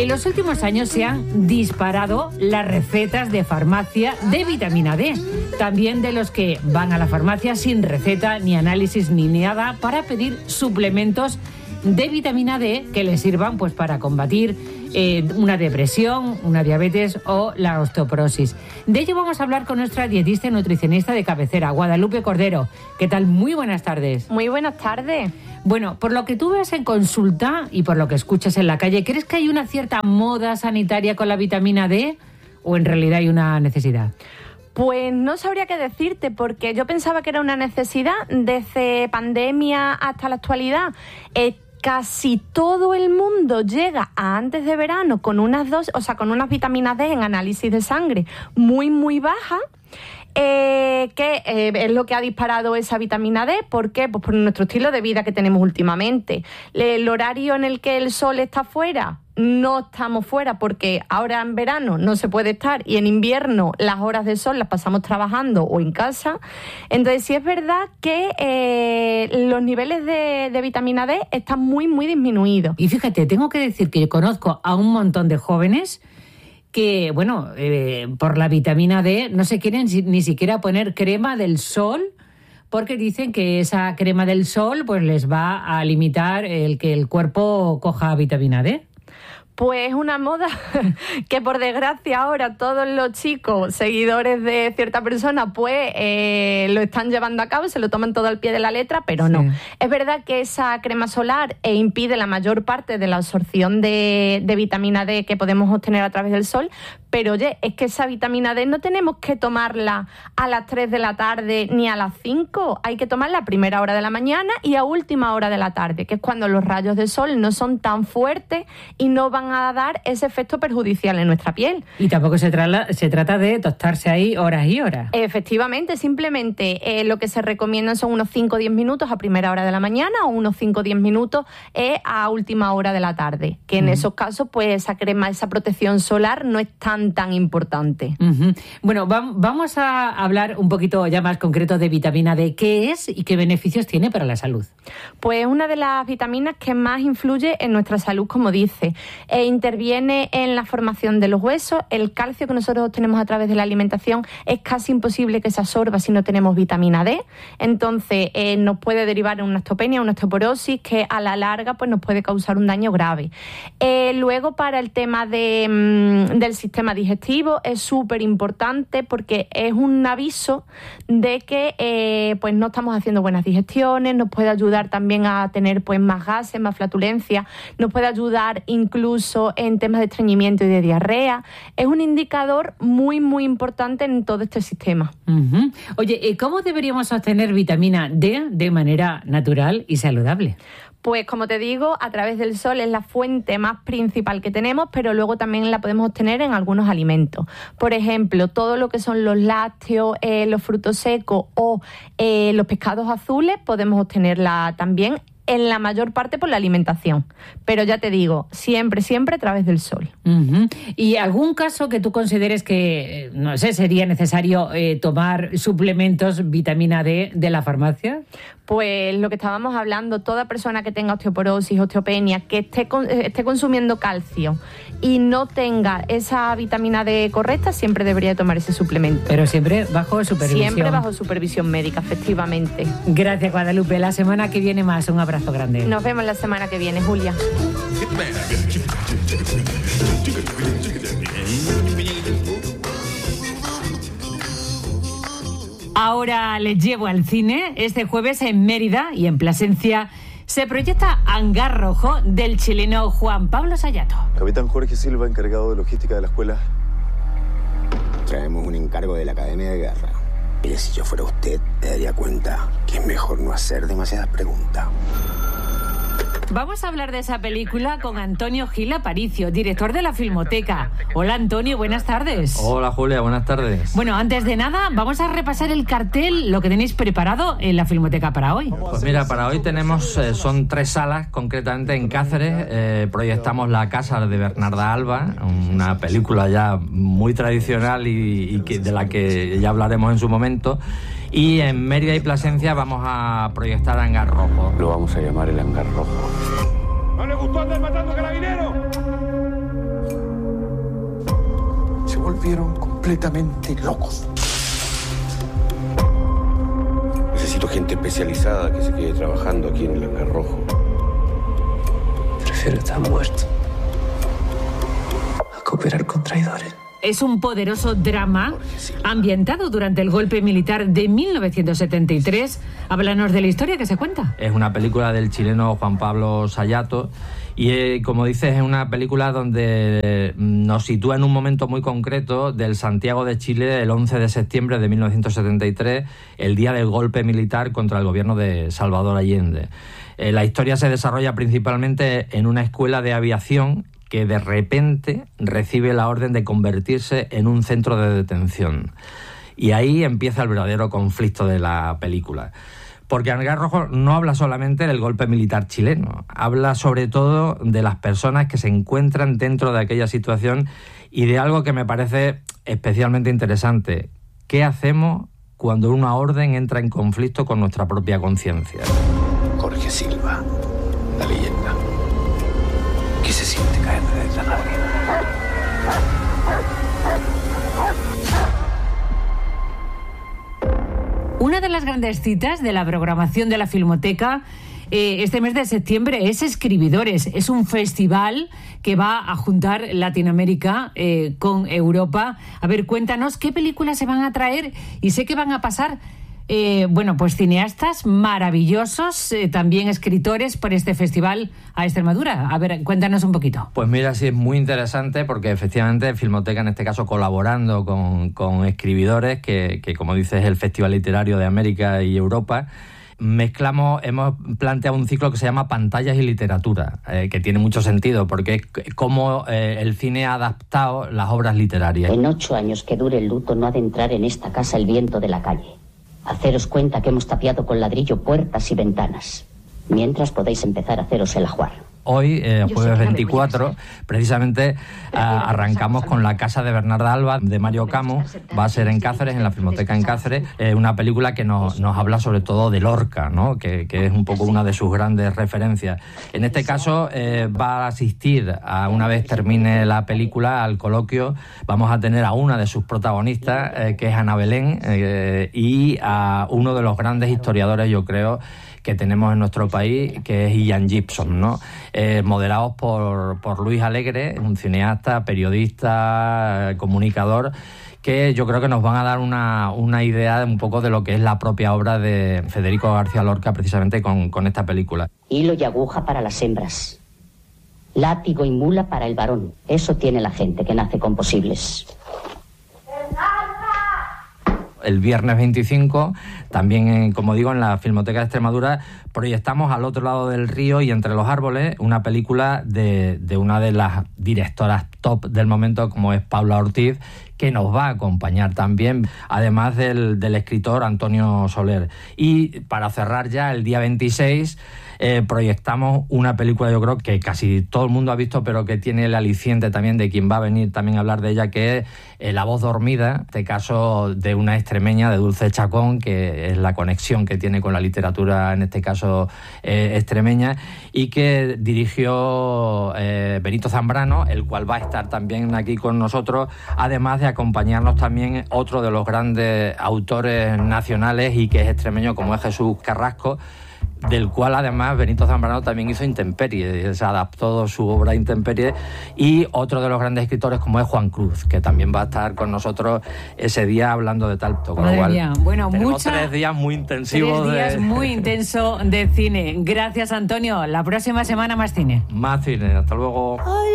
En los últimos años se han disparado las recetas de farmacia de vitamina D. También de los que van a la farmacia sin receta, ni análisis, ni nada, para pedir suplementos de vitamina D que les sirvan pues para combatir una depresión, una diabetes o la osteoporosis. De ello vamos a hablar con nuestra dietista y nutricionista de cabecera, Guadalupe Cordero. ¿Qué tal? Muy buenas tardes. Muy buenas tardes. Bueno, por lo que tú ves en consulta y por lo que escuchas en la calle, ¿crees que hay una cierta moda sanitaria con la vitamina D o en realidad hay una necesidad? Pues no sabría qué decirte, porque yo pensaba que era una necesidad desde pandemia hasta la actualidad. Casi todo el mundo llega a antes de verano con unas con unas vitaminas D en análisis de sangre muy bajas. Es lo que ha disparado esa vitamina D. ¿Por qué? Pues por nuestro estilo de vida que tenemos últimamente. El horario en el que el sol está fuera, no estamos fuera porque ahora en verano no se puede estar y en invierno las horas de sol las pasamos trabajando o en casa. Entonces sí es verdad que los niveles de vitamina D están muy disminuidos. Y fíjate, tengo que decir que yo conozco a un montón de jóvenes que, bueno, por la vitamina D no se quieren ni siquiera poner crema del sol porque dicen que esa crema del sol pues les va a limitar el que el cuerpo coja vitamina D. Pues una moda que por desgracia ahora todos los chicos seguidores de cierta persona pues lo están llevando a cabo, se lo toman todo al pie de la letra, pero no. Es verdad que esa crema solar impide la mayor parte de la absorción de vitamina D que podemos obtener a través del sol, pero oye, es que esa vitamina D no tenemos que tomarla a las 3 de la tarde ni a las 5, hay que tomarla a primera hora de la mañana y a última hora de la tarde, que es cuando los rayos de sol no son tan fuertes y no van a dar ese efecto perjudicial en nuestra piel. Y tampoco se trata de tostarse ahí horas y horas. Efectivamente, simplemente lo que se recomiendan son unos 5 o 10 minutos a primera hora de la mañana o unos 5 o 10 minutos a última hora de la tarde, que en esos casos pues esa crema, esa protección solar no es tan importante. Bueno, vamos a hablar un poquito ya más concreto de vitamina D. ¿Qué es y qué beneficios tiene para la salud? Pues una de las vitaminas que más influye en nuestra salud, como dice. Interviene en la formación de los huesos. El calcio que nosotros obtenemos a través de la alimentación es casi imposible que se absorba si no tenemos vitamina D. Entonces nos puede derivar en una osteopenia, una osteoporosis que a la larga pues nos puede causar un daño grave. Luego, para el tema del sistema digestivo es súper importante porque es un aviso de que pues no estamos haciendo buenas digestiones, nos puede ayudar también a tener pues más gases, más flatulencia, nos puede ayudar incluso en temas de estreñimiento y de diarrea. Es un indicador muy importante en todo este sistema. Oye, ¿cómo deberíamos obtener vitamina D de manera natural y saludable? Pues como te digo, a través del sol es la fuente más principal que tenemos, pero luego también la podemos obtener en algunos alimentos. Por ejemplo, todo lo que son los lácteos, los frutos secos o los pescados azules, podemos obtenerla también en la mayor parte por la alimentación. Pero ya te digo, siempre a través del sol. ¿Y algún caso que tú consideres que, no sé, sería necesario tomar suplementos vitamina D de la farmacia? Pues lo que estábamos hablando, toda persona que tenga osteoporosis, osteopenia, que esté consumiendo calcio y no tenga esa vitamina D correcta, siempre debería tomar ese suplemento. Pero siempre bajo supervisión. Siempre bajo supervisión médica, efectivamente. Gracias, Guadalupe. La semana que viene más. Un abrazo grande. Nos vemos la semana que viene, Julia. Ahora les llevo al cine. Este jueves en Mérida y en Plasencia se proyecta Hangar Rojo del chileno Juan Pablo Sayato. Capitán Jorge Silva, encargado de logística de la escuela. Traemos un encargo de la Academia de Guerra. Mire, si yo fuera usted, me daría cuenta que es mejor no hacer demasiadas preguntas. Vamos a hablar de esa película con Antonio Gil Aparicio, director de la Filmoteca. Hola, Antonio, buenas tardes. Hola, Julia, buenas tardes. Bueno, antes de nada, vamos a repasar el cartel, lo que tenéis preparado en la Filmoteca para hoy. Pues mira, para hoy tenemos, son 3 salas, concretamente en Cáceres. Proyectamos La Casa de Bernarda Alba, una película ya muy tradicional y de la que ya hablaremos en su momento. Y en Mérida y Plasencia vamos a proyectar Hangar Rojo. Lo vamos a llamar el Hangar Rojo. ¿No le gustó andar matando carabineros? volvieron completamente locos. Necesito gente especializada que se quede trabajando aquí en el hangar rojo. Prefiero estar muerto a cooperar con traidores. Es un poderoso drama ambientado durante el golpe militar de 1973. Háblanos de la historia que se cuenta. Es una película del chileno Juan Pablo Sayato y, como dices, es una película donde nos sitúa en un momento muy concreto del Santiago de Chile el 11 de septiembre de 1973, el día del golpe militar contra el gobierno de Salvador Allende. La historia se desarrolla principalmente en una escuela de aviación que de repente recibe la orden de convertirse en un centro de detención. Y ahí empieza el verdadero conflicto de la película. Porque Hangar Rojo no habla solamente del golpe militar chileno, habla sobre todo de las personas que se encuentran dentro de aquella situación y de algo que me parece especialmente interesante. ¿Qué hacemos cuando una orden entra en conflicto con nuestra propia conciencia? Jorge Silva, la leyenda. ¿Qué se siente caer de la nave? Una de las grandes citas de la programación de la Filmoteca este mes de septiembre es Escribidores. Es un festival que va a juntar Latinoamérica con Europa. A ver, cuéntanos qué películas se van a traer, y sé que van a pasar pues cineastas maravillosos, también escritores, por este festival a Extremadura. A ver, cuéntanos un poquito. Pues mira, sí, es muy interesante porque efectivamente Filmoteca, en este caso colaborando con Escribidores, que como dices es el Festival Literario de América y Europa, hemos planteado un ciclo que se llama Pantallas y Literatura, que tiene mucho sentido porque es como el cine ha adaptado las obras literarias. En 8 años que dure el luto no ha de entrar en esta casa el viento de la calle. Haceros cuenta que hemos tapiado con ladrillo puertas y ventanas. Mientras podéis empezar a haceros el ajuar. Hoy, jueves 24, precisamente arrancamos con La Casa de Bernarda Alba, de Mario Camus. Va a ser en Cáceres, en la Filmoteca en Cáceres. Una película que nos habla sobre todo de Lorca, ¿no? Que es un poco una de sus grandes referencias. En este caso, va a asistir, una vez termine la película, al coloquio. Vamos a tener a una de sus protagonistas, que es Ana Belén, y a uno de los grandes historiadores, yo creo, que tenemos en nuestro país, que es Ian Gibson, ¿no? Moderados por Luis Alegre, un cineasta, periodista, comunicador, que yo creo que nos van a dar una idea un poco de lo que es la propia obra de Federico García Lorca, precisamente con esta película. Hilo y aguja para las hembras, látigo y mula para el varón. Eso tiene la gente que nace con posibles. El viernes 25, también, como digo, en la Filmoteca de Extremadura, proyectamos Al otro lado del río y Entre los árboles, una película de una de las directoras top del momento, como es Paula Ortiz, que nos va a acompañar también, además del escritor Antonio Soler. Y para cerrar ya, el día 26, proyectamos una película, yo creo que casi todo el mundo ha visto, pero que tiene el aliciente también de quien va a venir también a hablar de ella, que es La voz dormida, en este caso de una extremeña, de Dulce Chacón, que es la conexión que tiene con la literatura, en este caso extremeña, y que dirigió Benito Zambrano, el cual va a estar también aquí con nosotros, además de acompañarnos también otro de los grandes autores nacionales y que es extremeño, como es Jesús Carrasco, del cual además Benito Zambrano también hizo Intemperie, se adaptó su obra a Intemperie, y otro de los grandes escritores como es Juan Cruz, que también va a estar con nosotros ese día hablando de Talto. Con lo cual, bueno, tenemos 3 días muy intensivos. 3 días muy intenso de cine. Gracias, Antonio. La próxima semana más cine. Más cine. Hasta luego.